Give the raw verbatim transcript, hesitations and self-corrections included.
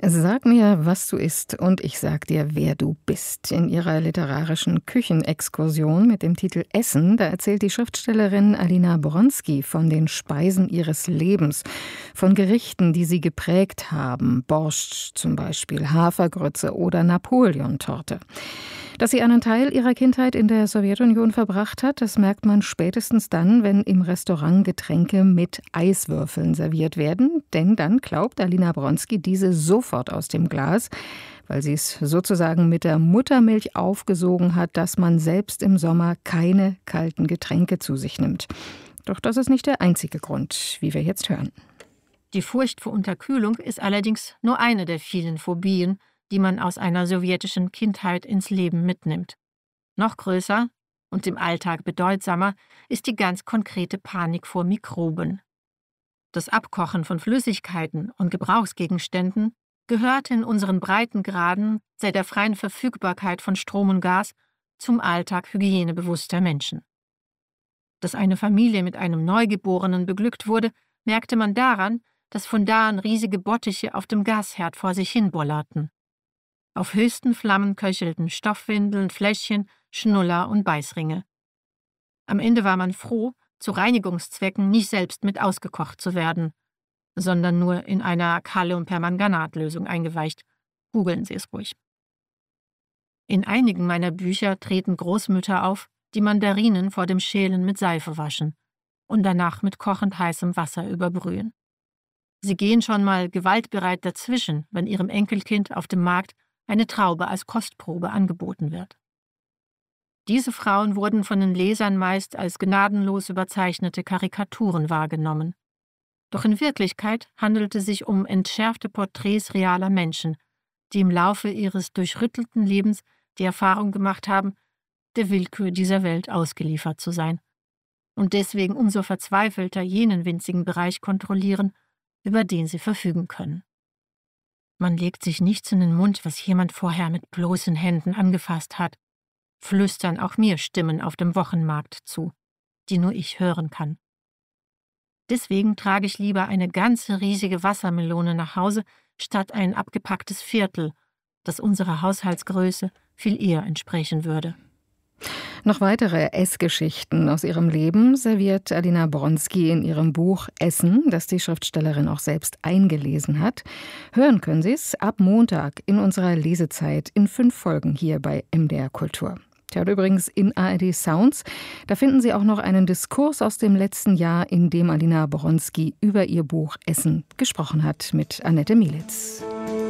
Sag mir, was du isst, und ich sag dir, wer du bist. In ihrer literarischen Küchenexkursion mit dem Titel Essen, da erzählt die Schriftstellerin Alina Bronski von den Speisen ihres Lebens, von Gerichten, die sie geprägt haben, Borscht zum Beispiel, Hafergrütze oder Napoleontorte. Dass sie einen Teil ihrer Kindheit in der Sowjetunion verbracht hat, das merkt man spätestens dann, wenn im Restaurant Getränke mit Eiswürfeln serviert werden. Denn dann glaubt Alina Bronski diese sofort aus dem Glas, weil sie es sozusagen mit der Muttermilch aufgesogen hat, dass man selbst im Sommer keine kalten Getränke zu sich nimmt. Doch das ist nicht der einzige Grund, wie wir jetzt hören. Die Furcht vor Unterkühlung ist allerdings nur eine der vielen Phobien, die man aus einer sowjetischen Kindheit ins Leben mitnimmt. Noch größer und im Alltag bedeutsamer ist die ganz konkrete Panik vor Mikroben. Das Abkochen von Flüssigkeiten und Gebrauchsgegenständen gehört in unseren Breitengraden seit der freien Verfügbarkeit von Strom und Gas zum Alltag hygienebewusster Menschen. Dass eine Familie mit einem Neugeborenen beglückt wurde, merkte man daran, dass von da an riesige Bottiche auf dem Gasherd vor sich hin bollerten. Auf höchsten Flammen köchelten Stoffwindeln, Fläschchen, Schnuller und Beißringe. Am Ende war man froh, zu Reinigungszwecken nicht selbst mit ausgekocht zu werden, sondern nur in einer Kaliumpermanganatlösung eingeweicht. Googeln Sie es ruhig. In einigen meiner Bücher treten Großmütter auf, die Mandarinen vor dem Schälen mit Seife waschen und danach mit kochend heißem Wasser überbrühen. Sie gehen schon mal gewaltbereit dazwischen, wenn ihrem Enkelkind auf dem Markt eine Traube als Kostprobe angeboten wird. Diese Frauen wurden von den Lesern meist als gnadenlos überzeichnete Karikaturen wahrgenommen. Doch in Wirklichkeit handelte es sich um entschärfte Porträts realer Menschen, die im Laufe ihres durchrüttelten Lebens die Erfahrung gemacht haben, der Willkür dieser Welt ausgeliefert zu sein und deswegen umso verzweifelter jenen winzigen Bereich kontrollieren, über den sie verfügen können. Man legt sich nichts in den Mund, was jemand vorher mit bloßen Händen angefasst hat, flüstern auch mir Stimmen auf dem Wochenmarkt zu, die nur ich hören kann. Deswegen trage ich lieber eine ganze riesige Wassermelone nach Hause, statt ein abgepacktes Viertel, das unserer Haushaltsgröße viel eher entsprechen würde. Noch weitere Essgeschichten aus ihrem Leben serviert Alina Bronski in ihrem Buch Essen, das die Schriftstellerin auch selbst eingelesen hat. Hören können Sie es ab Montag in unserer Lesezeit in fünf Folgen hier bei M D R Kultur. Tja, und übrigens in A R D Sounds, da finden Sie auch noch einen Diskurs aus dem letzten Jahr, in dem Alina Bronski über ihr Buch Essen gesprochen hat mit Annette Mielitz.